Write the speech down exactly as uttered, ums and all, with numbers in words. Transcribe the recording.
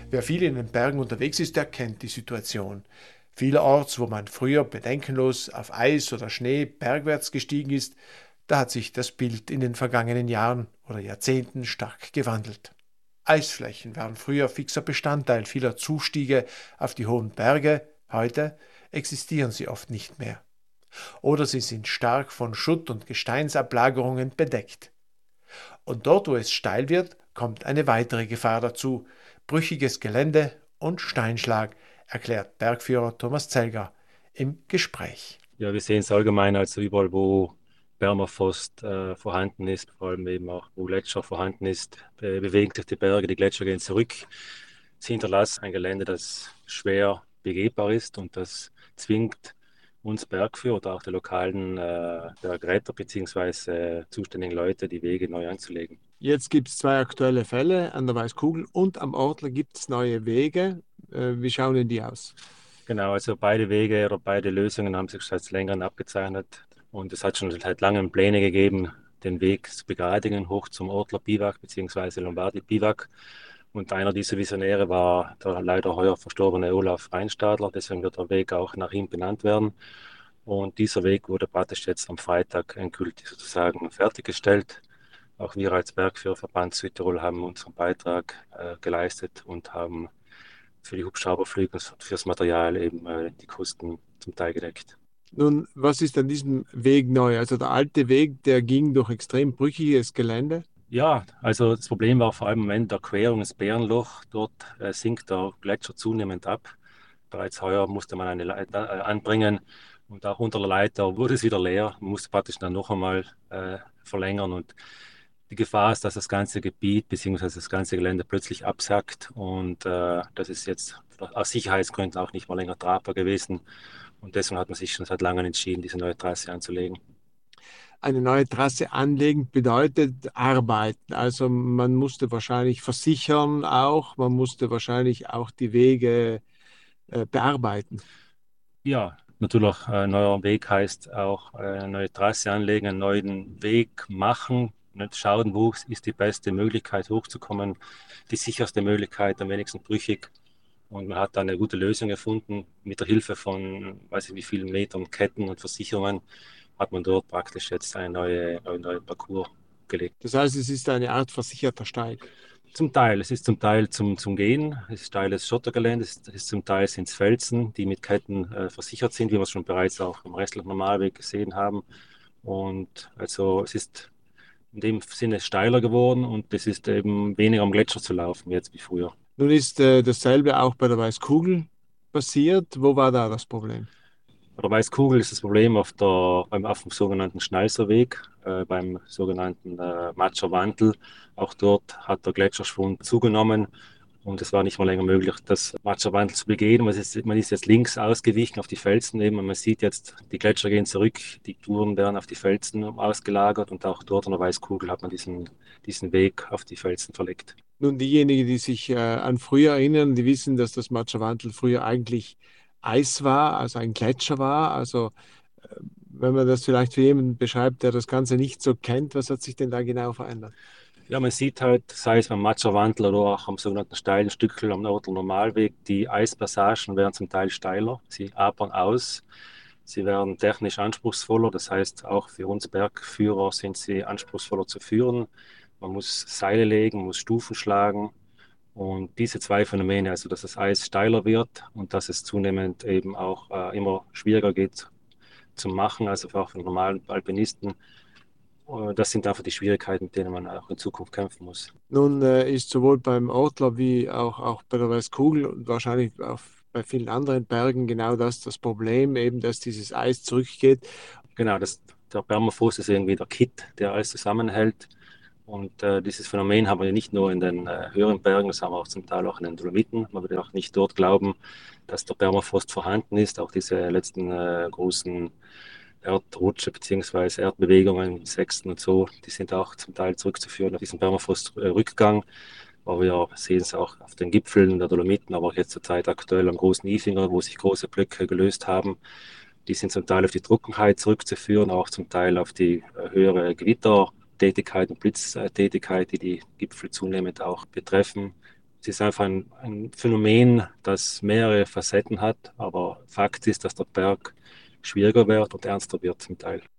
Wer viel in den Bergen unterwegs ist, der kennt die Situation. Vielerorts, wo man früher bedenkenlos auf Eis oder Schnee bergwärts gestiegen ist, da hat sich das Bild in den vergangenen Jahren oder Jahrzehnten stark gewandelt. Eisflächen waren früher fixer Bestandteil vieler Zustiege auf die hohen Berge, heute existieren sie oft nicht mehr. Oder sie sind stark von Schutt- und Gesteinsablagerungen bedeckt. Und dort, wo es steil wird, kommt eine weitere Gefahr dazu: brüchiges Gelände und Steinschlag, erklärt Bergführer Thomas Zelger im Gespräch. Ja, wir sehen es allgemein, also überall, wo Permafrost äh, vorhanden ist, vor allem eben auch, wo Gletscher vorhanden ist, be bewegen sich die Berge, die Gletscher gehen zurück. Sie hinterlassen ein Gelände, das schwer begehbar ist, und das zwingt uns Bergführer oder auch die lokalen äh, Bergretter bzw. Äh, zuständigen Leute, die Wege neu anzulegen. Jetzt gibt es zwei aktuelle Fälle. An der Weißkugel und am Ortler gibt es neue Wege. Äh, wie schauen denn die aus? Genau, also beide Wege oder beide Lösungen haben sich seit längerem abgezeichnet, und es hat schon seit langem Pläne gegeben, den Weg zu begradigen hoch zum Ortler Biwak bzw. Lombardi Biwak. Und einer dieser Visionäre war der leider heuer verstorbene Olaf Reinstadler, deswegen wird der Weg auch nach ihm benannt werden. Und dieser Weg wurde praktisch jetzt am Freitag endgültig sozusagen fertiggestellt. Auch wir als Bergführerverband Südtirol haben unseren Beitrag äh, geleistet und haben für die Hubschrauberflüge und fürs Material eben äh, die Kosten zum Teil gedeckt. Nun, was ist an diesem Weg neu? Also der alte Weg, der ging durch extrem brüchiges Gelände. Ja, also das Problem war vor allem im Moment der Querung ins Bärenloch. Dort äh, sinkt der Gletscher zunehmend ab. Bereits heuer musste man eine Leiter äh, anbringen, und auch unter der Leiter wurde es wieder leer. Man musste praktisch dann noch einmal äh, verlängern, und die Gefahr ist, dass das ganze Gebiet bzw. das ganze Gelände plötzlich absackt, und äh, das ist jetzt aus Sicherheitsgründen auch nicht mal länger tragbar gewesen, und deswegen hat man sich schon seit langem entschieden, diese neue Trasse anzulegen. Eine neue Trasse anlegen bedeutet arbeiten. Also man musste wahrscheinlich versichern auch, man musste wahrscheinlich auch die Wege äh, bearbeiten. Ja, natürlich, ein neuer Weg heißt auch äh, eine neue Trasse anlegen, einen neuen Weg machen, nicht schauen, wo ist die beste Möglichkeit hochzukommen, die sicherste Möglichkeit, am wenigsten brüchig. Und man hat da eine gute Lösung gefunden. Mit der Hilfe von, weiß ich wie vielen Metern Ketten und Versicherungen hat man dort praktisch jetzt einen neue, einen neuen Parcours gelegt. Das heißt, es ist eine Art versicherter Steig. Zum Teil, es ist zum Teil zum, zum Gehen, es ist steiles Schottergelände, es ist, es ist zum Teil sind es Felsen, die mit Ketten äh, versichert sind, wie wir es schon bereits auch im restlichen Normalweg gesehen haben. Und also es ist in dem Sinne steiler geworden, und es ist eben weniger am Gletscher zu laufen jetzt wie früher. Nun ist äh, dasselbe auch bei der Weißkugel passiert. Wo war da das Problem? Bei der Weißkugel ist das Problem auf, der, beim, auf dem sogenannten Schnalserweg, äh, beim sogenannten äh, Matscher Wandel. Auch dort hat der Gletscherschwund zugenommen, und es war nicht mehr länger möglich, das Matscher Wandel zu begehen. Man ist, man ist jetzt links ausgewichen auf die Felsen eben, und man sieht jetzt, die Gletscher gehen zurück, die Touren werden auf die Felsen ausgelagert, und auch dort an der Weißkugel hat man diesen, diesen Weg auf die Felsen verlegt. Nun, diejenigen, die sich äh, an früher erinnern, die wissen, dass das Matschawandl früher eigentlich Eis war, also ein Gletscher war. Also, äh, wenn man das vielleicht für jemanden beschreibt, der das Ganze nicht so kennt, was hat sich denn da genau verändert? Ja, man sieht halt, sei es beim Matschawandel oder auch am sogenannten steilen Stückel am Nordler Normalweg, die Eispassagen werden zum Teil steiler, sie apern aus, sie werden technisch anspruchsvoller, das heißt auch für uns Bergführer sind sie anspruchsvoller zu führen. Man muss Seile legen, man muss Stufen schlagen, und diese zwei Phänomene, also dass das Eis steiler wird und dass es zunehmend eben auch äh, immer schwieriger geht zum Machen, also auch für normalen Alpinisten, äh, das sind einfach die Schwierigkeiten, mit denen man auch in Zukunft kämpfen muss. Nun äh, ist sowohl beim Ortler wie auch, auch bei der Weißkugel und wahrscheinlich auch bei vielen anderen Bergen genau das das Problem, eben dass dieses Eis zurückgeht. Genau, das, der Permafrost ist irgendwie der Kitt, der alles zusammenhält. Und äh, dieses Phänomen haben wir nicht nur in den äh, höheren Bergen, das haben wir auch zum Teil auch in den Dolomiten. Man würde auch nicht dort glauben, dass der Permafrost vorhanden ist. Auch diese letzten äh, großen Erdrutsche bzw. Erdbewegungen, Sechsten und so, die sind auch zum Teil zurückzuführen auf diesen Permafrost-Rückgang. Aber wir sehen es auch auf den Gipfeln der Dolomiten, aber auch jetzt zur Zeit aktuell am großen Ifinger, wo sich große Blöcke gelöst haben. Die sind zum Teil auf die Trockenheit zurückzuführen, auch zum Teil auf die äh, höhere Gewittertätigkeit und Blitztätigkeit, die die Gipfel zunehmend auch betreffen. es ist einfach ein, ein Phänomen, das mehrere Facetten hat, aber Fakt ist, dass der Berg schwieriger wird und ernster wird zum Teil.